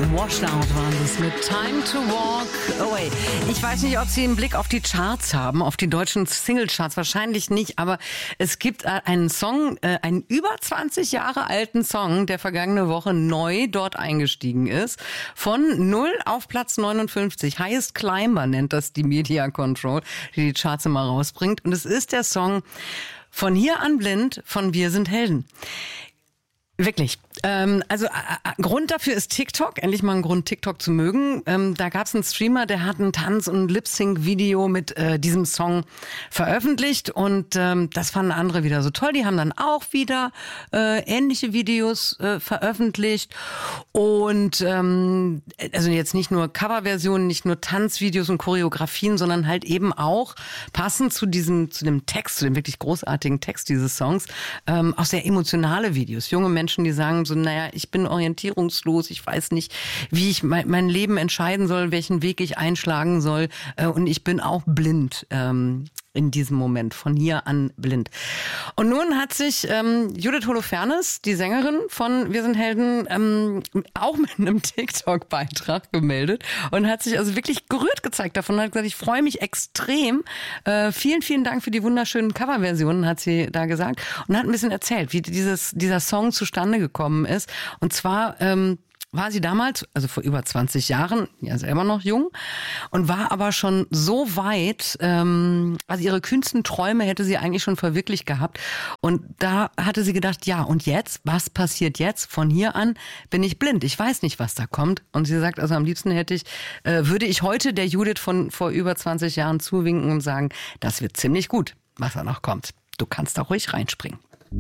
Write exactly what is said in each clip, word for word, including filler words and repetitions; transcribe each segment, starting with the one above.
Washed Out waren das mit Time to Walk Away. Ich weiß nicht, ob Sie einen Blick auf die Charts haben, auf die deutschen Singlecharts. Wahrscheinlich nicht, aber es gibt einen Song, einen über zwanzig Jahre alten Song, der vergangene Woche neu dort eingestiegen ist. Von null auf Platz neunundfünfzig. Highest Climber nennt das die Media Control, die die Charts immer rausbringt. Und es ist der Song Von hier an blind von Wir sind Helden. Wirklich. Ähm, also äh, Grund dafür ist TikTok. Endlich mal ein Grund, TikTok zu mögen. Ähm, da gab es einen Streamer, der hat ein Tanz- und Lip-Sync-Video mit äh, diesem Song veröffentlicht. Und ähm, das fanden andere wieder so toll. Die haben dann auch wieder äh, ähnliche Videos äh, veröffentlicht. Und ähm, also jetzt nicht nur Coverversionen, nicht nur Tanzvideos und Choreografien, sondern halt eben auch passend zu diesem, zu dem Text, zu dem wirklich großartigen Text dieses Songs, ähm, auch sehr emotionale Videos. Junge Menschen, die sagen so, naja, ich bin orientierungslos, ich weiß nicht, wie ich mein, mein Leben entscheiden soll, welchen Weg ich einschlagen soll, äh, und ich bin auch blind ähm, in diesem Moment, von hier an blind. Und nun hat sich ähm, Judith Holofernes, die Sängerin von Wir sind Helden, ähm, auch mit einem TikTok-Beitrag gemeldet und hat sich also wirklich gerührt gezeigt davon und hat gesagt, ich freue mich extrem. Äh, vielen, vielen Dank für die wunderschönen Coverversionen, hat sie da gesagt, und hat ein bisschen erzählt, wie dieses, dieser Song zustande gekommen ist. Und zwar ähm, war sie damals, also vor über zwanzig Jahren, ja selber noch jung, und war aber schon so weit, ähm, also ihre kühnsten Träume hätte sie eigentlich schon verwirklicht gehabt. Und da hatte sie gedacht, ja, und jetzt? Was passiert jetzt? Von hier an bin ich blind. Ich weiß nicht, was da kommt. Und sie sagt, also am liebsten hätte ich, äh, würde ich heute der Judith von vor über zwanzig Jahren zuwinken und sagen, das wird ziemlich gut, was da noch kommt. Du kannst da ruhig reinspringen.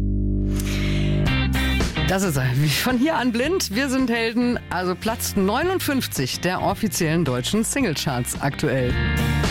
Das ist er. Von hier an blind. Wir sind Helden. Also Platz neunundfünfzig der offiziellen deutschen Singlecharts aktuell.